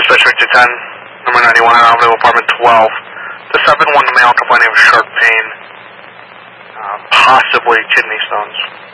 District 10, number 91 Avenue, apartment 12. The 7-1 male complaining of sharp pain, possibly kidney stones.